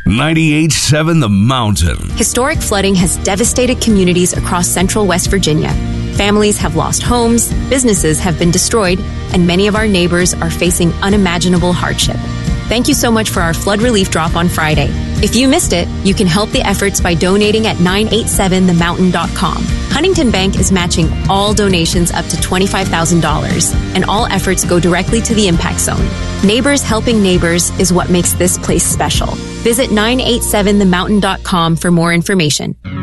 98.7 The Mountain. Historic flooding has devastated communities across central West Virginia. Families have lost homes, businesses have been destroyed, and many of our neighbors are facing unimaginable hardship. Thank you so much for our flood relief drop on Friday. If you missed it, you can help the efforts by donating at 987themountain.com. Huntington Bank is matching all donations up to $25,000, and all efforts go directly to the impact zone. Neighbors helping neighbors is what makes this place special. Visit 987themountain.com for more information.